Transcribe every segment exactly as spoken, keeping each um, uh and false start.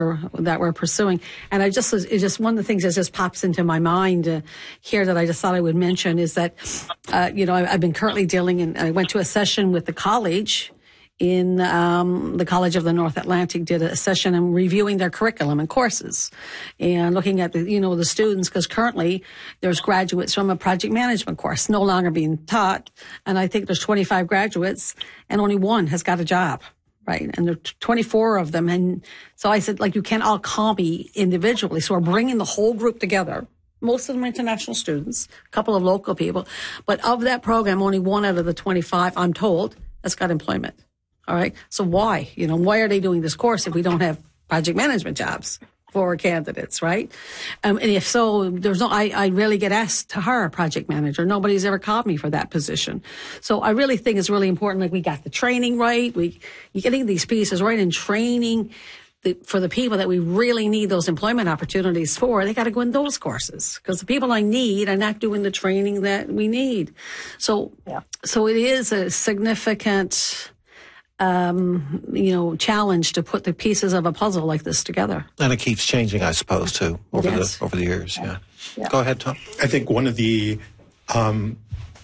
that we're pursuing. And I just, it's just one of the things that just pops into my mind uh, here that I just thought I would mention is that, uh, you know, I, I've been currently dealing, and I went to a session with the college in um, the College of the North Atlantic, did a session and reviewing their curriculum and courses and looking at the, you know, the students, because currently there's graduates from a project management course no longer being taught. And I think there's twenty-five graduates and only one has got a job. Right. And there are twenty-four of them. And so I said, like, you can't all copy individually. So we're bringing the whole group together. Most of them are international students, a couple of local people. But of that program, only one out of the twenty-five, I'm told, has got employment. All right. So why? You know, why are they doing this course if we don't have project management jobs for candidates, right? Um, and if so, there's no, I, I rarely get asked to hire a project manager. Nobody's ever called me for that position. So I really think it's really important, like we got the training right. We, you're getting these pieces right, and training the, for the people that we really need those employment opportunities for. They got to go in those courses, because the people I need are not doing the training that we need. So, yeah. so it is a significant, Um, you know, challenge to put the pieces of a puzzle like this together. And it keeps changing, I suppose, too, over yes. the over the years. Yeah. yeah. Go ahead, Tom. I think one of the um,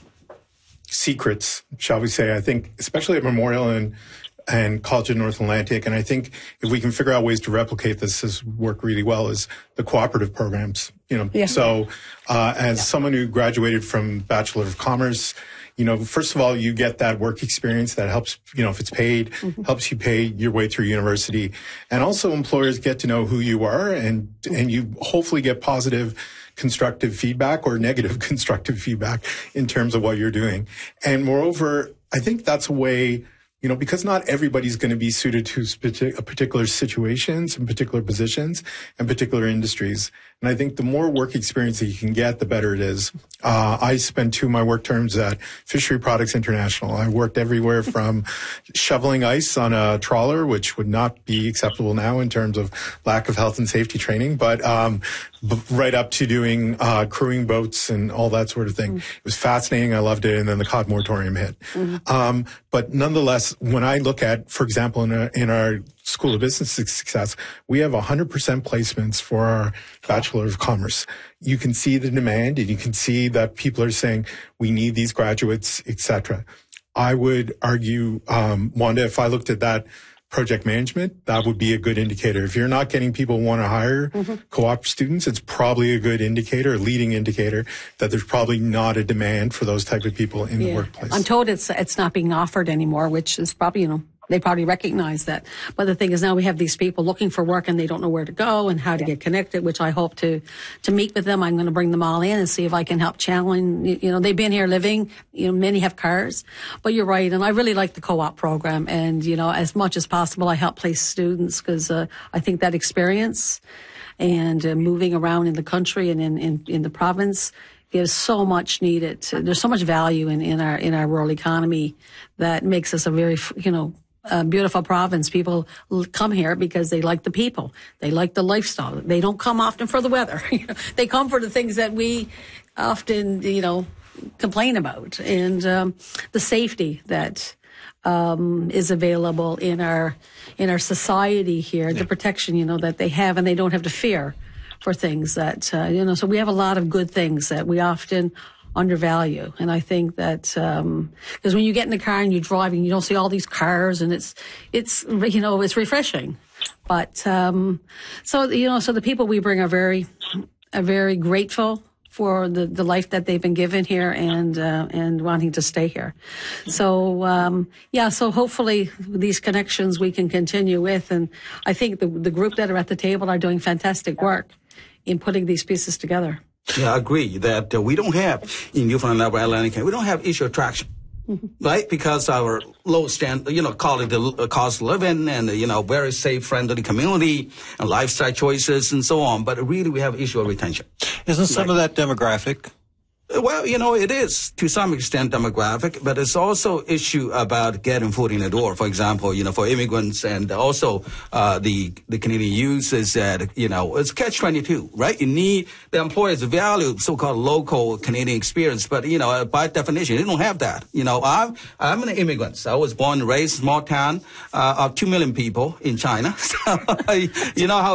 secrets, shall we say, I think, especially at Memorial and and College of North Atlantic, and I think if we can figure out ways to replicate this, this work really well, is the cooperative programs. You know, yeah. so uh, as yeah. someone who graduated from Bachelor of Commerce, you know, first of all, you get that work experience that helps, you know, if it's paid, mm-hmm. helps you pay your way through university. And also employers get to know who you are, and, and you hopefully get positive, constructive feedback or negative constructive feedback in terms of what you're doing. And moreover, I think that's a way, you know, because not everybody's going to be suited to particular situations and particular positions and particular industries. And I think the more work experience that you can get, the better it is. Uh, I spent two of my work terms at Fishery Products International. I worked everywhere from shoveling ice on a trawler, which would not be acceptable now in terms of lack of health and safety training, but um, b- right up to doing uh, crewing boats and all that sort of thing. Mm-hmm. It was fascinating. I loved it. And then the cod moratorium hit. Mm-hmm. Um, but nonetheless, when I look at, for example, in, a, in our School of Business Success, we have one hundred percent placements for our Bachelor of Commerce. You can see the demand, and you can see that people are saying, we need these graduates, et cetera. I would argue, um, Wanda, if I looked at that project management, that would be a good indicator. If you're not getting people who want to hire mm-hmm. co-op students, it's probably a good indicator, a leading indicator, that there's probably not a demand for those type of people in yeah. the workplace. I'm told it's it's not being offered anymore, which is probably, you know, they probably recognize that. But the thing is, now we have these people looking for work and they don't know where to go and how to get connected, which I hope to, to meet with them. I'm going to bring them all in and see if I can help challenge. You know, they've been here living, you know, many have cars, but you're right. And I really like the co-op program. And, you know, as much as possible, I help place students, because uh, I think that experience and uh, moving around in the country and in, in, in the province is so much needed. There's so much value in, in our, in our rural economy that makes us a very, you know, a beautiful province. People come here because they like the people. They like the lifestyle. They don't come often for the weather. They come for the things that we often, you know, complain about. And um, the safety that um, is available in our, in our society here, yeah. the protection, you know, that they have, and they don't have to fear for things that, uh, you know, so we have a lot of good things that we often undervalue. And I think that, um, because when you get in the car and you're driving, you don't see all these cars, and it's, it's, you know, it's refreshing. But, um, so, you know, so the people we bring are very, are very grateful for the, the life that they've been given here, and, uh, and wanting to stay here. So, um, yeah, so hopefully these connections we can continue with. And I think the, the group that are at the table are doing fantastic work in putting these pieces together. Yeah, I agree that uh, we don't have, in Newfoundland and Atlantic, we don't have issue attraction, mm-hmm. right? Because our low stand, you know, call it the uh, cost of living and, uh, you know, very safe, friendly community and lifestyle choices and so on. But really, we have issue of retention. Isn't some like, of that demographic? Well, you know, it is to some extent demographic, but it's also issue about getting foot in the door. For example, you know, for immigrants and also uh the the Canadian youth is that, you know, it's catch twenty-two, right? You need the employers to value so-called local Canadian experience, but, you know, by definition, they don't have that. You know, I'm I'm an immigrant. I was born and raised in a small town uh, of two million people in China. So, you know how